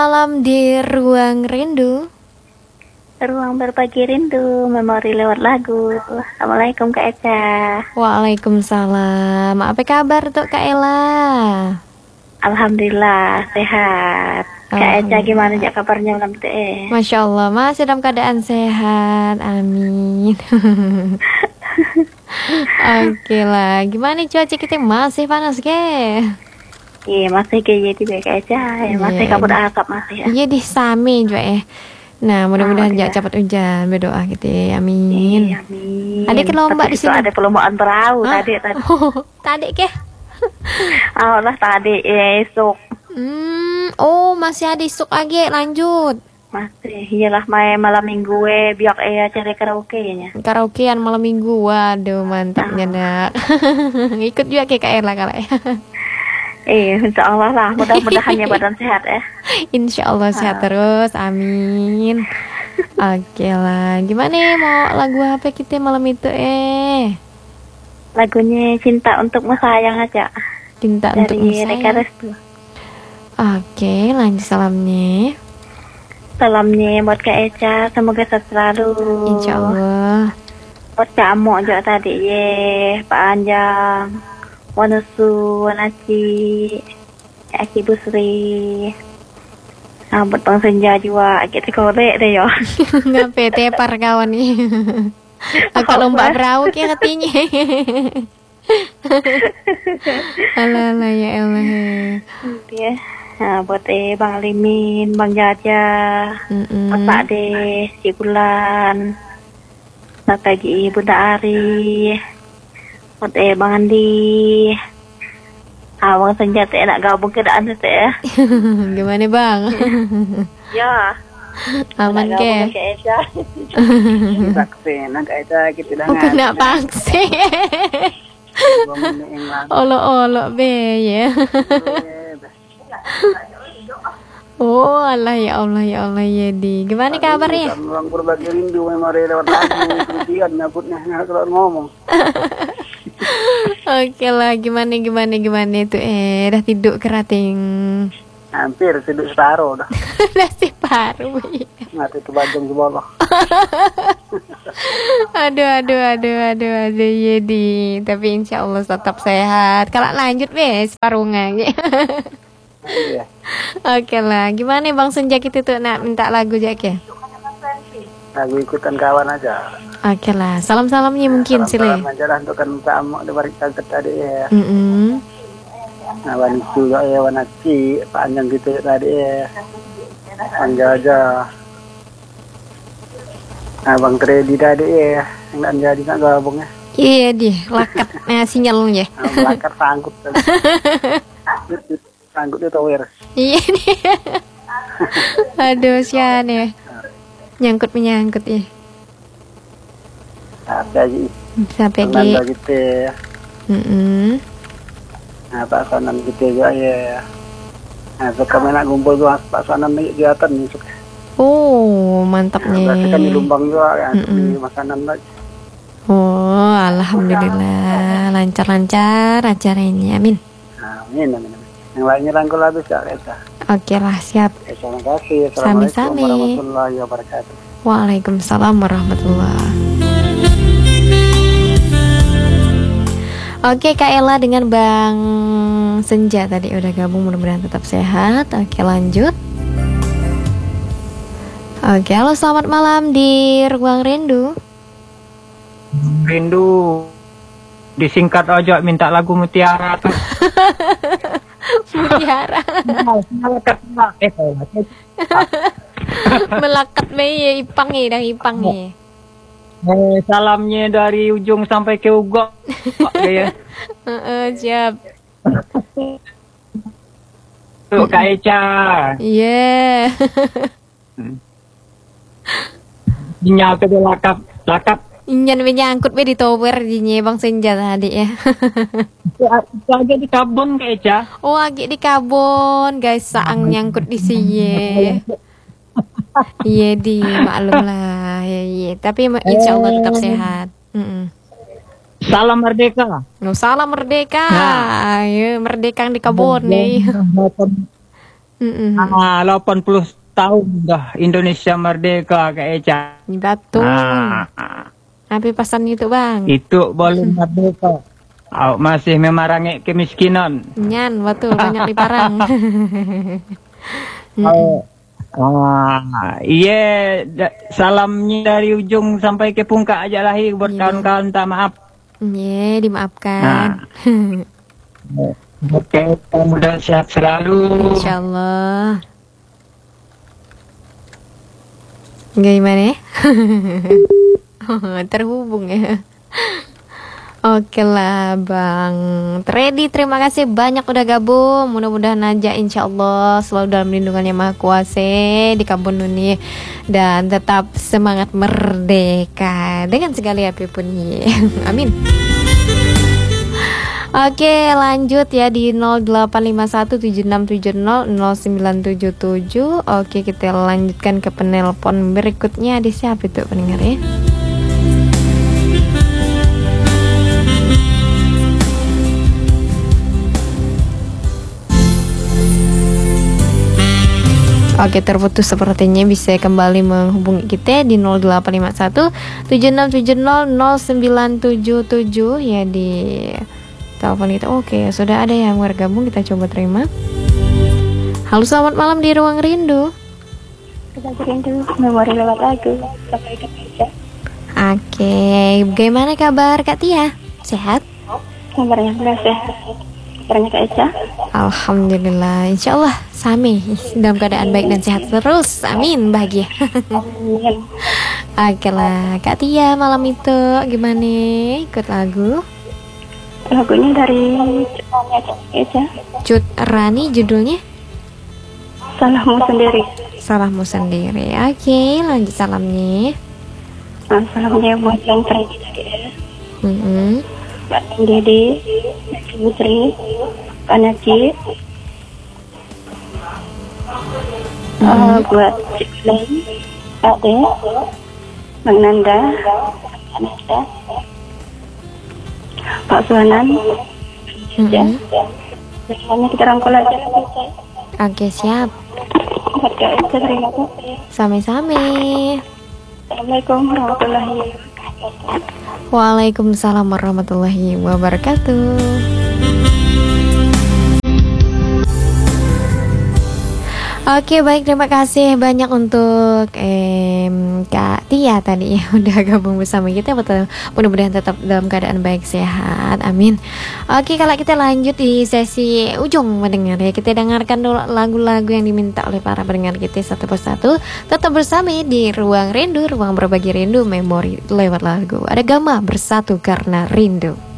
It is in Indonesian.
Malam di ruang rindu. Ruang berbagi rindu, memori lewat lagu. Assalamualaikum Kak Eca. Waalaikumsalam. Apa kabar tuh Kak Ella? Alhamdulillah sehat. Kak Eca gimana aja kabarnya malam teh? Masya Allah, masih dalam keadaan sehat. Amin. Oke lah, gimana cuaca kita masih panas ke? Iya masih kayak gitu Kak Eca. Masih kabut asap masih ya. Iya di same juga ya. Nah, mudah-mudahan iya. cepat hujan, berdoa gitu ya. Amin. Iya, amin. Ada kelomba di sini. Ada perlombaan perahu tadi. Tadi ke? Allah tadi esok. Oh masih ada isuk lagi, lanjut. Masih, iyalah malam minggu biar cari karaoke-nya. Karaokean malam minggu, waduh mantapnya nak. Ikut juga kayak Kak Ella kalau ya. Insya Allah lah, mudah-mudahan ya badan sehat ya. Insya Allah sehat terus, amin. Oke lah, gimana mau lagu apa kita malam itu Lagunya Cinta Untukmu Sayang aja. Cinta Untukmu Sayang. Dari Reka Restu. Oke, lanjut salamnya. Salamnya buat Kak Eca, semoga sehat selalu. Insya Allah. Buat Kak Amo juga tadi Pak Anjang, Wanusu, Wanaci, Aki Busri. Buat Bang Senja juga, kita korek deh ya. Ngapain tepar kawan nih. Agak lomba perahu kayak katanya. Alah ya Allah. Ya. Buat Bang Limin, Bang Jaja, Pak Pakde, Si Bulan, lagi Bunda Ari, buat Bang Andi. Bang Senjata enak gabung ke daan itu ya. Gimana Bang? Ya. Aman ke? Vaksin, agak itu kita dah. Kena vaksin. Olo be ya. Oh Allah ya ya di. Gimana kabarnya? Ruang berbagi rindu, memori lewat lagu, kemudian nyabutnya kalau ngomong. Oke lah, gimana itu dah tidur kerating. Hampir tidur separuh dah. Dah separuh. Mati ke bajang sebelah. Aduh Yedi. Tapi insya Allah tetap sehat. Kalau lanjut separuhnya. Iya. Oke lah, gimana Bang Senja kita tuh nak minta lagu Jack ya? Lagu ikutan kawan aja. Oke lah, salam-salamnya mungkin sih le. Salam aja lah untuk kan kamu di balik kaget tadi ya. Nah, Wanisu ya, Wanaci, Pak Anjang gitu tadi ya. Anja aja. Nah, Bang Tredi tadi ya, yang jadi nak gabungnya. Iya dia, lakat sinyalnya. Lakat sangkut. Sangkut itu tower. Iya nih. Aduh sian ya. Nyangkut menyangkut ya. Sampai gitu ya. Nah, Pak Sanan gitu juga ya. Nah, suka menak kumpul tuh Pak Sanan kegiatan nih suka. Oh, mantapnya. Nah, berarti kan di Lumbang juga ya, di makanan lagi. Oh, alhamdulillah lancar-lancar acaranya. Amin. Amin. Yang lainnya rangkul habis ya, Reza. Oke lah, siap. Terima kasih. Assalamualaikum warahmatullahi wabarakatuh. Waalaikumsalam warahmatullahi. Oke Kak Ella dengan Bang Senja tadi udah gabung, mudah-mudahan tetap sehat. Oke lanjut. Oke, halo selamat malam di Ruang Rindu. Rindu disingkat aja, minta lagu Mutiara tuh. Mutiara. Melekat ya Ipang ya, dah Ipang ya. Salamnya dari ujung sampai ke ugok. Ya. Siap. Tuh Kak Eca. Iya. Nyampe ke lakap. Inyan menyangkut di tower dinya Bang Senja tadi ya. Lagi di kabun Kak Eca. Oh, lagi di kabun, guys, saang nyangkut di sini. Iya di maklum lah ya. Tapi insya Allah tetap sehat. Salam merdeka. Salam merdeka. Ayo merdeka di kabun nih. Ah, 80 tahun dah Indonesia merdeka Kak Eca. Betul. Apa pesan itu bang? Itu belum merdeka. Masih memarangi kemiskinan. Nyan, betul, banyak di Parang. Iya, salamnya dari ujung sampai ke puncak aja lah buat kawan-kawan, tak maaf. Iya, dimaafkan. Oke, mudah sehat selalu. Insyaallah. Gimana ya? Terhubung ya. Oke lah Bang Tredi, terima kasih banyak udah gabung. Mudah-mudahan aja insya Allah selalu dalam lindungannya Maha Kuasa di kampung dunia, dan tetap semangat merdeka dengan segala apapun ya. Amin. Oke, lanjut ya di 085176700977. Oke, kita lanjutkan ke penelpon berikutnya. Di siapa itu pendengar ya? Oke, terputus sepertinya. Bisa kembali menghubungi kita di 0851 76700977 ya di telepon kita. Oke, sudah ada yang bergabung, kita coba terima. Halo, selamat malam di Ruang Rindu. Kita rindu memori lewat lagu. Sampai ketemu. Oke, bagaimana kabar Kak Tia? Sehat? Kabarnya sehat. Kabarnya Kak Eca? Alhamdulillah, insya Allah sami dalam keadaan baik dan sehat terus. Amin, bahagia. Amin. Oke lah Kak Tia, malam itu gimana? Ikut lagu? Lagunya dari Kak Eca. Cut Rani judulnya? Salahmu sendiri. Salahmu sendiri. Oke, lanjut salamnya. Salamnya buat yang Freddy tadi ya. Mbak Dede, Ibu Sri, Kak Naci, buat Cik Len, Kak De, Bang Nanda, Kak Nanda, Pak Suhanan, ya. Semuanya kita rangkul aja. Oke, siap. Buat Kak Eca, terima kasih. Sami-sami. Assalamualaikum warahmatullahi wabarakatuh. Waalaikumsalam warahmatullahi wabarakatuh. Oke, baik, terima kasih banyak untuk Kak Tia tadi ya udah gabung bersama kita. Mudah-mudahan tetap dalam keadaan baik sehat, amin. Oke, kalau kita lanjut di sesi ujung mendengar ya, kita dengarkan dulu lagu-lagu yang diminta oleh para pendengar kita satu persatu. Tetap bersama di Ruang Rindu, ruang berbagi rindu, memori lewat lagu. Ada Gama Bersatu Karena Rindu.